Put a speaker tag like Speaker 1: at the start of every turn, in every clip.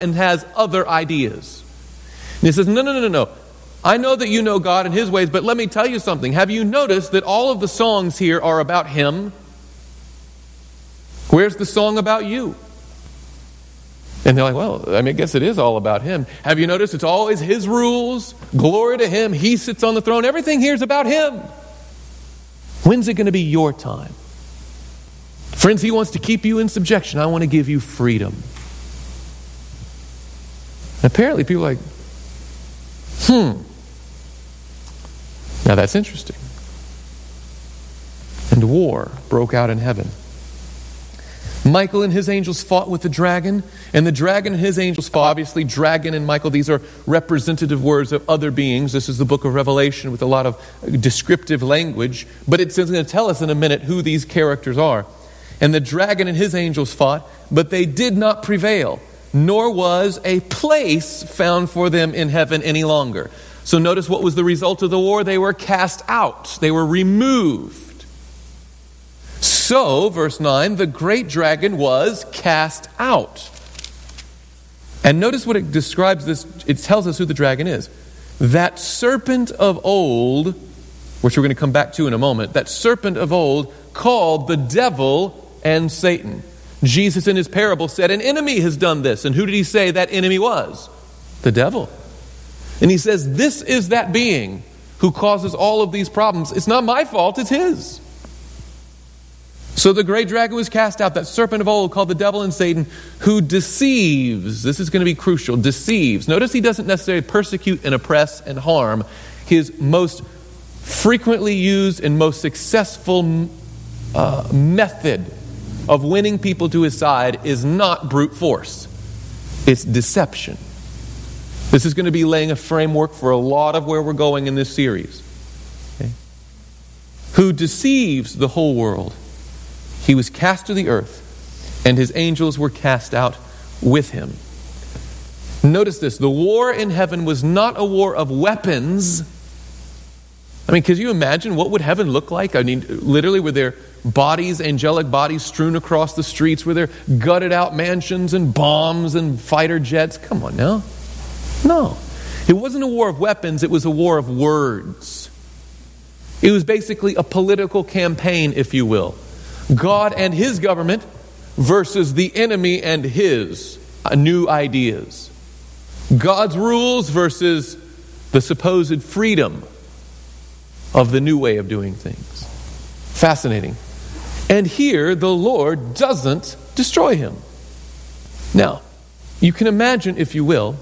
Speaker 1: and has other ideas. And he says, no. I know that you know God and his ways, but let me tell you something. Have you noticed that all of the songs here are about him? Where's the song about you? And they're like, well, I guess it is all about him. Have you noticed it's always his rules? Glory to him. He sits on the throne. Everything here is about him. When's it going to be your time? Friends, he wants to keep you in subjection. I want to give you freedom. And apparently people are like, Now that's interesting. And war broke out in heaven. Michael and his angels fought with the dragon, and the dragon and his angels fought. Obviously, dragon and Michael, these are representative words of other beings. This is the book of Revelation with a lot of descriptive language, but it's going to tell us in a minute who these characters are. And the dragon and his angels fought, but they did not prevail, nor was a place found for them in heaven any longer. So notice what was the result of the war? They were cast out. They were removed. So, verse 9, the great dragon was cast out. And notice what it describes this. It tells us who the dragon is. That serpent of old, which we're going to come back to in a moment, that serpent of old called the devil and Satan. Jesus in his parable said, an enemy has done this. And who did he say that enemy was? The devil. And he says, this is that being who causes all of these problems. It's not my fault, it's his. So the great dragon was cast out, that serpent of old called the devil and Satan, who deceives. This is going to be crucial. Deceives. Notice he doesn't necessarily persecute and oppress and harm. His most frequently used and most successful method of winning people to his side is not brute force. It's deception. This is going to be laying a framework for a lot of where we're going in this series. Okay? Who deceives the whole world. He was cast to the earth, and his angels were cast out with him. Notice this. The war in heaven was not a war of weapons. Could you imagine what would heaven look like? Literally, were there bodies, angelic bodies strewn across the streets? Were there gutted out mansions and bombs and fighter jets? Come on now. No. It wasn't a war of weapons. It was a war of words. It was basically a political campaign, if you will. God and his government versus the enemy and his new ideas. God's rules versus the supposed freedom of the new way of doing things. Fascinating. And here the Lord doesn't destroy him. Now, you can imagine, if you will,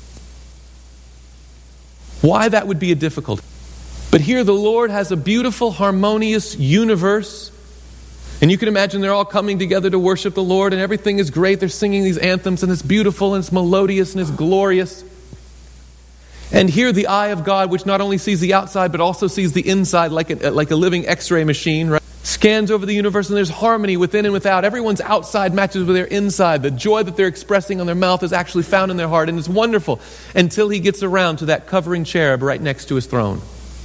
Speaker 1: why that would be a difficulty. But here the Lord has a beautiful, harmonious universe. And you can imagine they're all coming together to worship the Lord, and everything is great. They're singing these anthems, and it's beautiful, and it's melodious, and it's glorious. And here the eye of God, which not only sees the outside, but also sees the inside like a living x-ray machine, right? Scans over the universe, and there's harmony within and without. Everyone's outside matches with their inside. The joy that they're expressing on their mouth is actually found in their heart, and it's wonderful until he gets around to that covering cherub right next to his throne.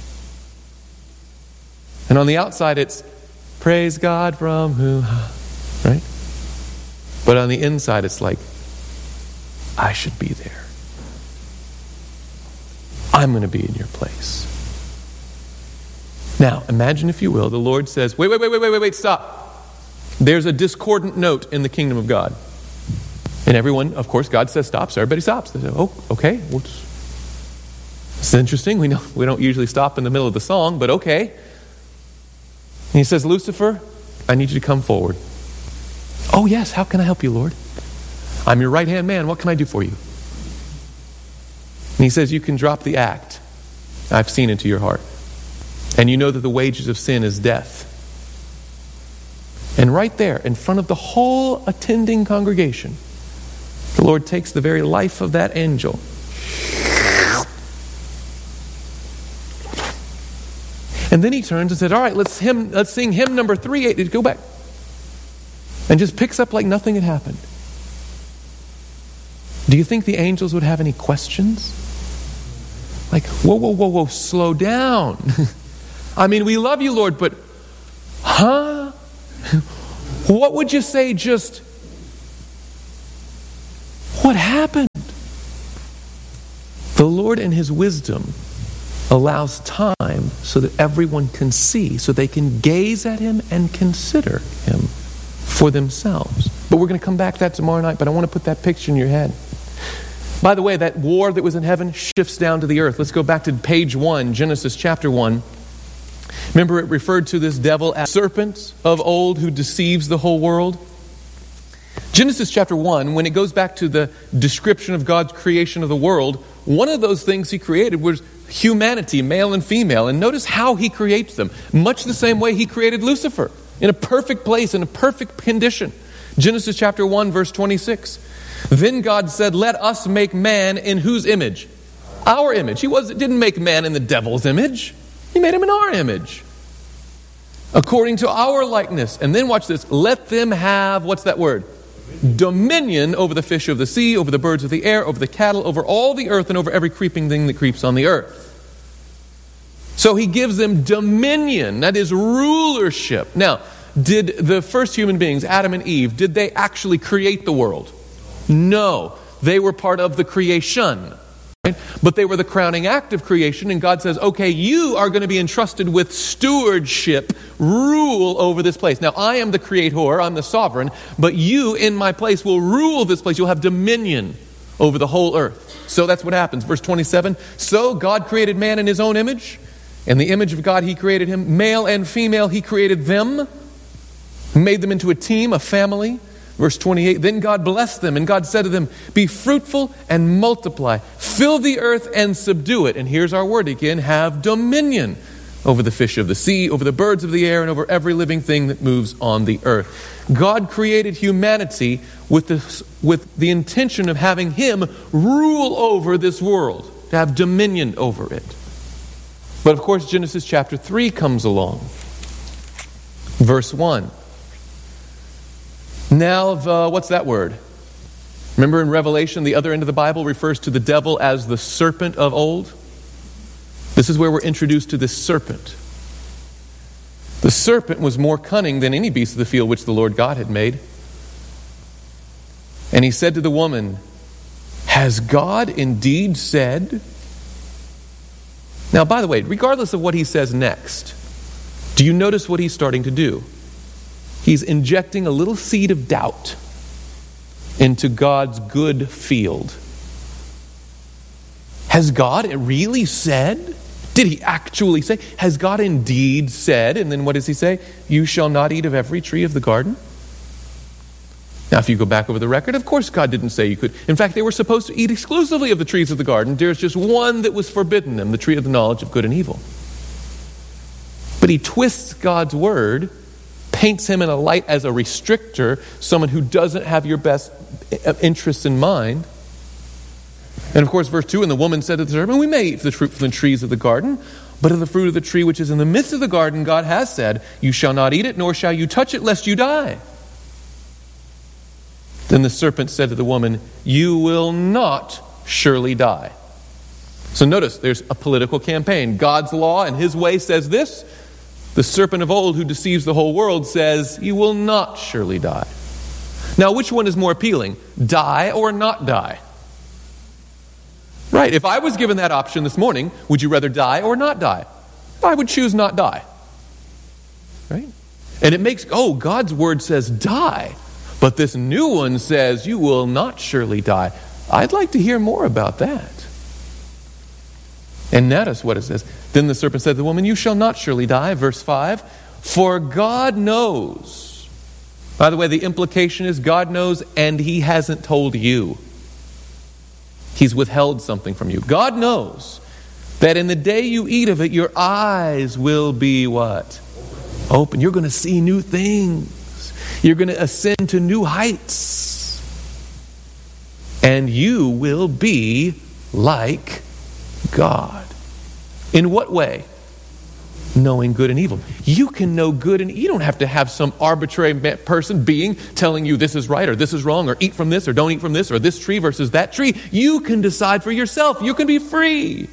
Speaker 1: And on the outside, it's praise God from whom, right? But on the inside, it's like, I should be there. I'm going to be in your place. Now, imagine, if you will, the Lord says, wait, stop. There's a discordant note in the kingdom of God. And everyone, of course, God says stop, so everybody stops. They say, oh, okay. It's interesting. We don't usually stop in the middle of the song, but okay. And he says, Lucifer, I need you to come forward. Oh yes, how can I help you, Lord? I'm your right-hand man. What can I do for you? And he says, you can drop the act. I've seen into your heart. And you know that the wages of sin is death. And right there, in front of the whole attending congregation, the Lord takes the very life of that angel. And then he turns and said, all right, let's sing hymn number 3. Go back. And just picks up like nothing had happened. Do you think the angels would have any questions? Like, whoa, slow down. We love you, Lord, but, what would you say what happened? The Lord in His wisdom allows time so that everyone can see, so they can gaze at Him and consider Him for themselves. But we're going to come back to that tomorrow night, but I want to put that picture in your head. By the way, that war that was in heaven shifts down to the earth. Let's go back to page 1, Genesis chapter 1. Remember, it referred to this devil as serpent of old who deceives the whole world. Genesis chapter 1, when it goes back to the description of God's creation of the world, one of those things He created was humanity, male and female. And notice how He creates them. Much the same way He created Lucifer, in a perfect place, in a perfect condition. Genesis chapter 1, verse 26. Then God said, let us make man in whose image? Our image. He didn't make man in the devil's image. He made him in our image. According to our likeness. And then watch this. Let them have, what's that word? Dominion over the fish of the sea, over the birds of the air, over the cattle, over all the earth, and over every creeping thing that creeps on the earth. So He gives them dominion, that is rulership. Now, did the first human beings, Adam and Eve, did they actually create the world? No. They were part of the creation. Right? But they were the crowning act of creation, and God says, okay, you are going to be entrusted with stewardship, rule over this place. Now, I am the creator, I'm the sovereign, but you in my place will rule this place. You'll have dominion over the whole earth. So that's what happens. Verse 27, so God created man in His own image. In the image of God He created him. Male and female He created them. Made them into a team, a family. Verse 28, then God blessed them, and God said to them, be fruitful and multiply. Fill the earth and subdue it. And here's our word again, have dominion over the fish of the sea, over the birds of the air, and over every living thing that moves on the earth. God created humanity with the intention of having Him rule over this world, to have dominion over it. But of course, Genesis chapter 3 comes along. Verse 1. Now, what's that word? Remember in Revelation, the other end of the Bible refers to the devil as the serpent of old. This is where we're introduced to this serpent. The serpent was more cunning than any beast of the field which the Lord God had made. And he said to the woman, has God indeed said? Now, by the way, regardless of what he says next, do you notice what he's starting to do? He's injecting a little seed of doubt into God's good field. Has God really said? Did He actually say? Has God indeed said? And then what does He say? You shall not eat of every tree of the garden. Now, if you go back over the record, of course God didn't say you could. In fact, they were supposed to eat exclusively of the trees of the garden. There's just one that was forbidden them, the tree of the knowledge of good and evil. But He twists God's word, paints Him in a light as a restrictor, someone who doesn't have your best interests in mind. And of course, verse 2, and the woman said to the serpent, we may eat the fruit from the trees of the garden, but of the fruit of the tree which is in the midst of the garden, God has said, you shall not eat it, nor shall you touch it, lest you die. Then the serpent said to the woman, you will not surely die. So notice, there's a political campaign. God's law and His way says this. The serpent of old who deceives the whole world says, you will not surely die. Now, which one is more appealing? Die or not die? Right, if I was given that option this morning, would you rather die or not die? I would choose not die. Right? And it makes, God's word says die. But this new one says, you will not surely die. I'd like to hear more about that. And notice what it says. Then the serpent said to the woman, you shall not surely die. Verse 5, for God knows. By the way, the implication is God knows and He hasn't told you. He's withheld something from you. God knows that in the day you eat of it, your eyes will be what? Open. You're going to see new things. You're going to ascend to new heights. And you will be like God. In what way? Knowing good and evil. You can know good and you don't have to have some arbitrary person, being, telling you this is right or this is wrong, or eat from this or don't eat from this, or this tree versus that tree. You can decide for yourself. You can be free.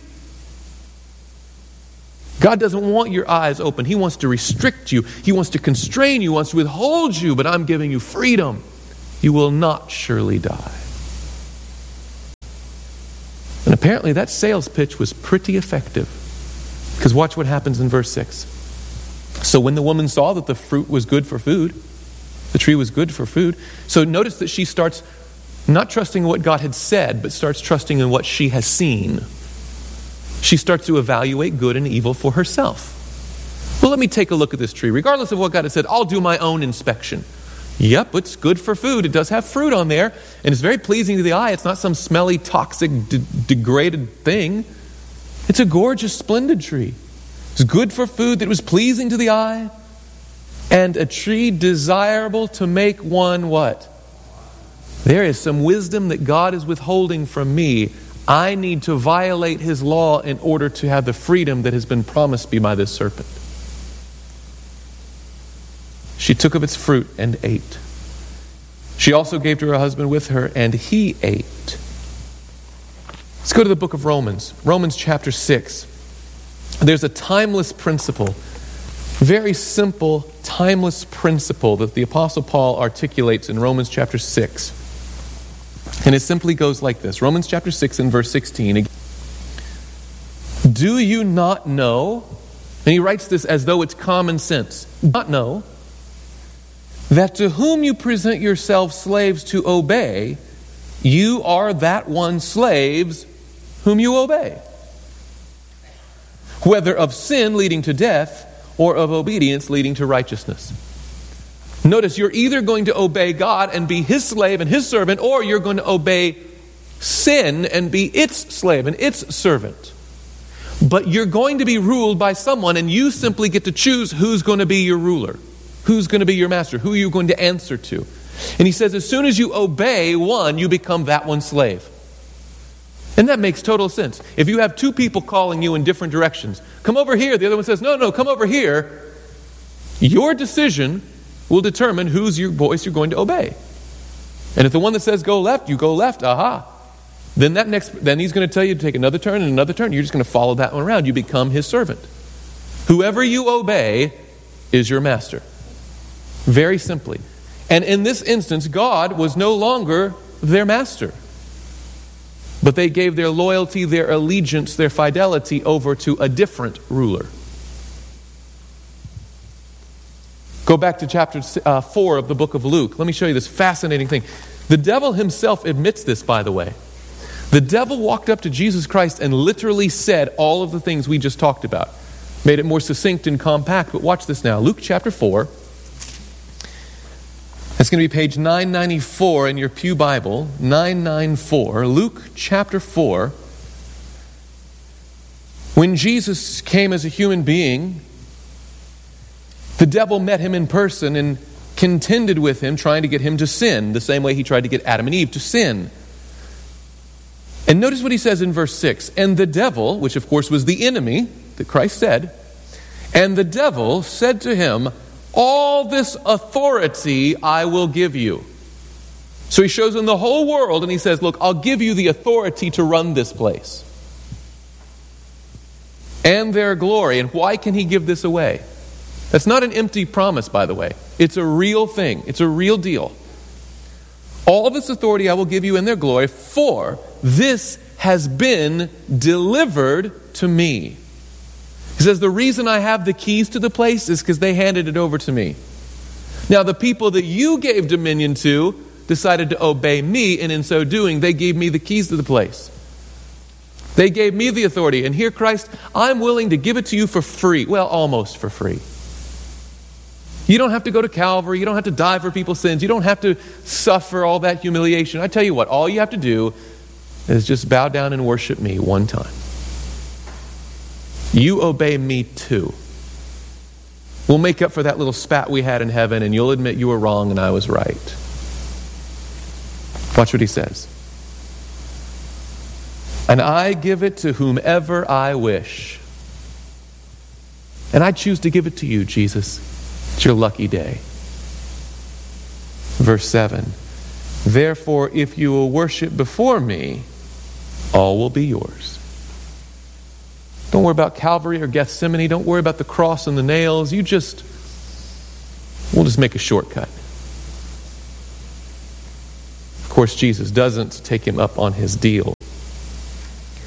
Speaker 1: God doesn't want your eyes open. He wants to restrict you. He wants to constrain you. He wants to withhold you. But I'm giving you freedom. You will not surely die. And apparently that sales pitch was pretty effective. Because watch what happens in verse 6. So when the woman saw that the fruit was good for food, the tree was good for food. So notice that she starts not trusting in what God had said, but starts trusting in what she has seen. She starts to evaluate good and evil for herself. Well, let me take a look at this tree. Regardless of what God has said, I'll do my own inspection. Yep, it's good for food. It does have fruit on there, and it's very pleasing to the eye. It's not some smelly, toxic, degraded thing. It's a gorgeous, splendid tree. It's good for food that was pleasing to the eye, and a tree desirable to make one what? There is some wisdom that God is withholding from me. I need to violate His law in order to have the freedom that has been promised me by this serpent. She took of its fruit and ate. She also gave to her husband with her, and he ate. Let's go to the book of Romans. Romans chapter 6. There's a timeless principle, very simple, timeless principle that the Apostle Paul articulates in Romans chapter 6. And it simply goes like this. Romans chapter 6 and verse 16. Do you not know, and he writes this as though it's common sense, not know that to whom you present yourselves slaves to obey, you are that one slaves whom you obey, whether of sin leading to death or of obedience leading to righteousness. Notice, you're either going to obey God and be His slave and His servant, or you're going to obey sin and be its slave and its servant. But you're going to be ruled by someone, and you simply get to choose who's going to be your ruler, who's going to be your master, who you're going to answer to. And he says, as soon as you obey one, you become that one's slave. And that makes total sense. If you have two people calling you in different directions, come over here, the other one says, no, come over here, your decision will determine whose your voice you're going to obey. And if the one that says go left, you go left, aha. Then he's going to tell you to take another turn and another turn. You're just going to follow that one around. You become his servant. Whoever you obey is your master. Very simply. And in this instance, God was no longer their master. But they gave their loyalty, their allegiance, their fidelity over to a different ruler. Go back to chapter 4 of the book of Luke. Let me show you this fascinating thing. The devil himself admits this, by the way. The devil walked up to Jesus Christ and literally said all of the things we just talked about. Made it more succinct and compact, but watch this now. Luke chapter 4. That's going to be page 994 in your Pew Bible. 994. Luke chapter 4. When Jesus came as a human being, the devil met him in person and contended with him, trying to get him to sin, the same way he tried to get Adam and Eve to sin. And notice what he says in verse 6. And the devil, which of course was the enemy that Christ said, and the devil said to him, all this authority I will give you. So he shows him the whole world and he says, look, I'll give you the authority to run this place. And their glory. And why can he give this away? That's not an empty promise, by the way. It's a real thing. It's a real deal. All of this authority I will give you in their glory, for this has been delivered to me. He says, the reason I have the keys to the place is because they handed it over to me. Now, the people that you gave dominion to decided to obey me, and in so doing, they gave me the keys to the place. They gave me the authority. And here, Christ, I'm willing to give it to you for free. Well, almost for free. You don't have to go to Calvary. You don't have to die for people's sins. You don't have to suffer all that humiliation. I tell you what, all you have to do is just bow down and worship me one time. You obey me too. We'll make up for that little spat we had in heaven, and you'll admit you were wrong and I was right. Watch what he says. And I give it to whomever I wish. And I choose to give it to you, Jesus. It's your lucky day. Verse 7. Therefore, if you will worship before me, all will be yours. Don't worry about Calvary or Gethsemane. Don't worry about the cross and the nails. We'll just make a shortcut. Of course, Jesus doesn't take him up on his deal.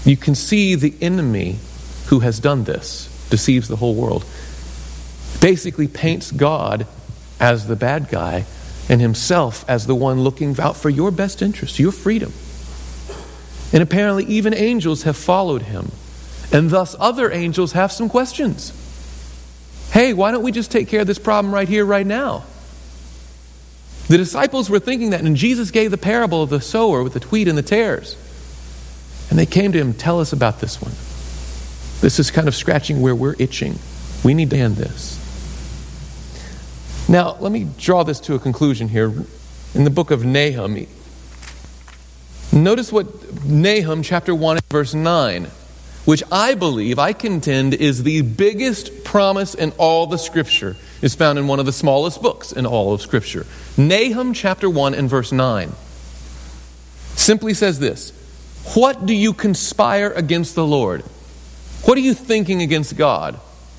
Speaker 1: you can see the enemy who has done this, deceives the whole world, basically paints God as the bad guy and himself as the one looking out for your best interest, your freedom. And apparently even angels have followed him. And thus other angels have some questions. Hey, why don't we just take care of this problem right here, right now? The disciples were thinking that, and Jesus gave the parable of the sower with the wheat and the tares. And they came to him, tell us about this one. This is kind of scratching where we're itching. We need to end this. Now, let me draw this to a conclusion here. In the book of Nahum, notice what Nahum chapter 1 verse 9, which I contend is the biggest promise in all the Scripture, is found in one of the smallest books in all of Scripture. Nahum chapter 1 and verse 9 simply says this: what do you conspire against the Lord? What are you thinking against God?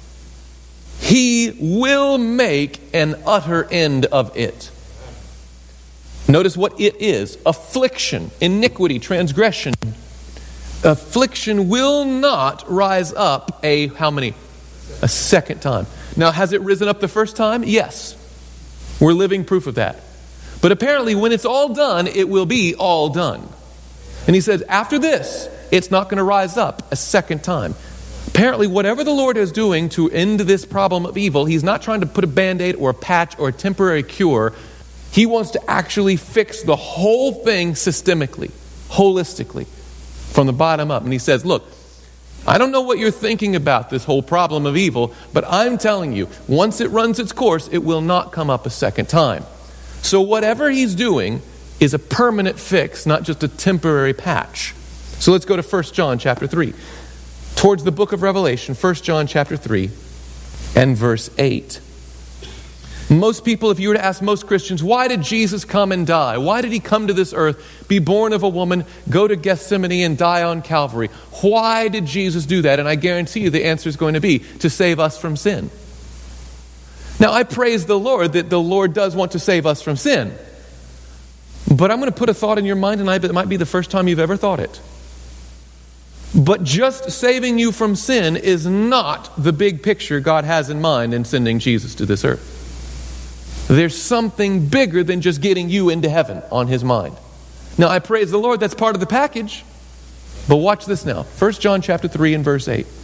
Speaker 1: He will make an utter end of it. Notice what it is: affliction, iniquity, transgression. Affliction will not rise up how many? A second time. Now, has it risen up the first time? Yes. We're living proof of that. But apparently when it's all done, it will be all done. And he says, after this, it's not going to rise up a second time. Apparently, whatever the Lord is doing to end this problem of evil, He's not trying to put a Band-Aid or a patch or a temporary cure. He wants to actually fix the whole thing systemically, holistically, from the bottom up. And He says, look, I don't know what you're thinking about this whole problem of evil, but I'm telling you, once it runs its course, it will not come up a second time. So whatever He's doing is a permanent fix, not just a temporary patch. So let's go to 1 John chapter 3. Towards the book of Revelation, 1 John chapter 3 and verse 8. Most people, if you were to ask most Christians, why did Jesus come and die? Why did He come to this earth, be born of a woman, go to Gethsemane and die on Calvary? Why did Jesus do that? And I guarantee you the answer is going to be to save us from sin. Now, I praise the Lord that the Lord does want to save us from sin. But I'm going to put a thought in your mind, and it might be the first time you've ever thought it. But just saving you from sin is not the big picture God has in mind in sending Jesus to this earth. There's something bigger than just getting you into heaven on His mind. Now, I praise the Lord, that's part of the package. But watch this now. 1 John chapter 3 and verse 8.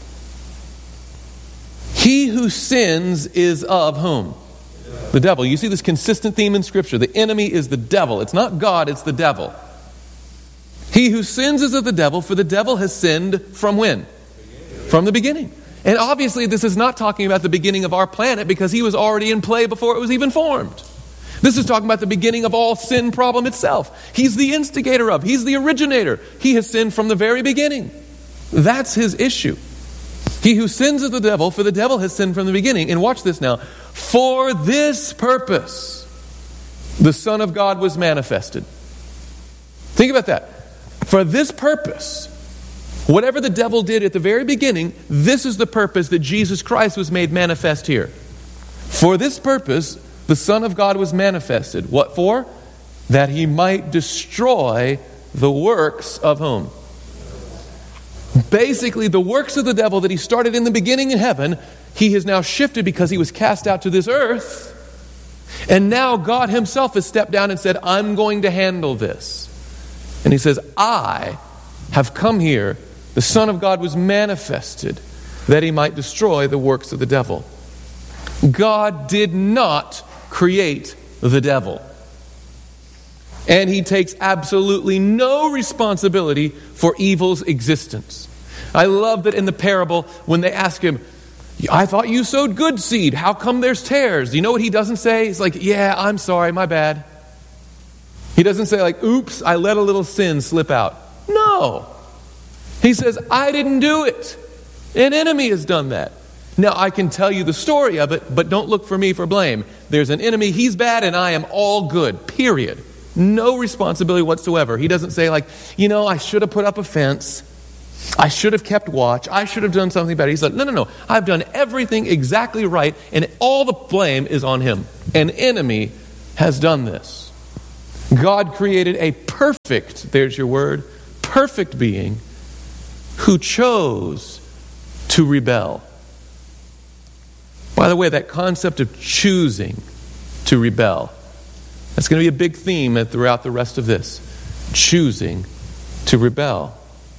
Speaker 1: He who sins is of whom? The devil. You see this consistent theme in Scripture. The enemy is the devil. It's not God, it's the devil. He who sins is of the devil, for the devil has sinned from when? From the beginning. And obviously this is not talking about the beginning of our planet, because he was already in play before it was even formed. This is talking about the beginning of all sin problem itself. He's the instigator of, he's the originator. He has sinned from the very beginning. That's his issue. He who sins is the devil, for the devil has sinned from the beginning. And watch this now. For this purpose, the Son of God was manifested. Think about that. For this purpose, whatever the devil did at the very beginning, this is the purpose that Jesus Christ was made manifest here. For this purpose, the Son of God was manifested. What for? That He might destroy the works of whom? Basically, the works of the devil that he started in the beginning in heaven, He has now shifted because He was cast out to this earth. And now God Himself has stepped down and said, I'm going to handle this. And He says, I have come here. The Son of God was manifested that He might destroy the works of the devil. God did not create the devil. And He takes absolutely no responsibility for evil's existence. I love that in the parable when they ask Him, I thought you sowed good seed. How come there's tares? You know what He doesn't say? He's like, yeah, I'm sorry, my bad. He doesn't say like, oops, I let a little sin slip out. No. He says, I didn't do it. An enemy has done that. Now, I can tell you the story of it, but don't look for me for blame. There's an enemy, he's bad, and I am all good, period. No responsibility whatsoever. He doesn't say like, I should have put up a fence. I should have kept watch. I should have done something better. He said, no. I've done everything exactly right, and all the blame is on him. An enemy has done this. God created a perfect, there's your word, perfect being who chose to rebel. By the way, that concept of choosing to rebel, that's going to be a big theme throughout the rest of this. Choosing to rebel.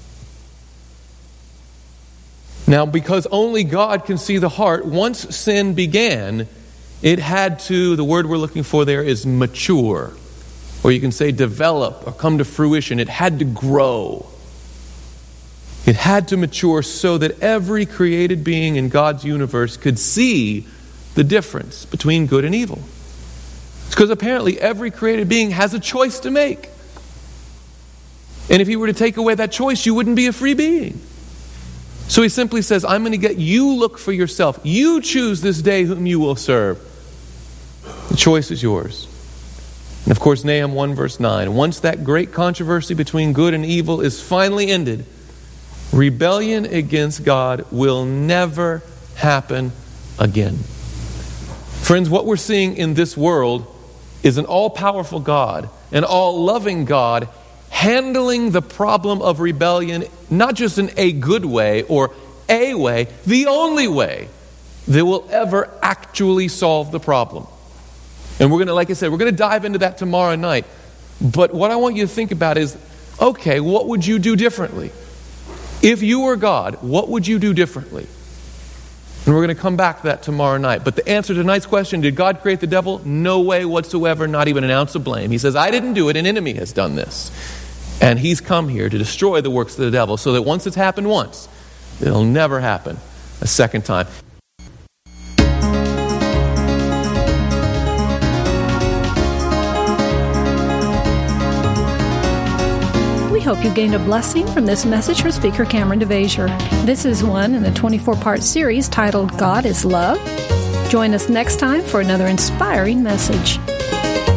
Speaker 1: Now, because only God can see the heart, once sin began, it had to, the word we're looking for there is mature. Or you can say develop or come to fruition. It had to grow. It had to mature so that every created being in God's universe could see the difference between good and evil. It's because apparently every created being has a choice to make. And if he were to take away that choice, you wouldn't be a free being. So he simply says, I'm going to get you look for yourself. You choose this day whom you will serve. The choice is yours. And of course, Nahum 1 verse 9. Once that great controversy between good and evil is finally ended, rebellion against God will never happen again. Friends, what we're seeing in this world is an all-powerful God, an all-loving God, handling the problem of rebellion, not just in a good way or a way, the only way that will ever actually solve the problem. And we're going to, like I said, we're going to dive into that tomorrow night. But what I want you to think about is, okay, what would you do differently? If you were God, what would you do differently? And we're going to come back to that tomorrow night. But the answer to tonight's question, did God create the devil? No way whatsoever, not even an ounce of blame. He says, I didn't do it, an enemy has done this. And he's come here to destroy the works of the devil so that once it's happened once, it'll never happen a second time.
Speaker 2: We hope you gained a blessing from this message from Speaker Cameron DeVasier. This is one in a 24-part series titled God is Love. Join us next time for another inspiring message.